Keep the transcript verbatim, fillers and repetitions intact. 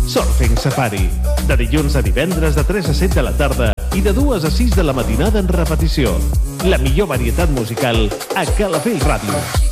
Surfing Safari. De dilluns a divendres de tres a set de la tarda i de dues a sis de la matinada en repetició. La millor varietat musical a Calafell Ràdio.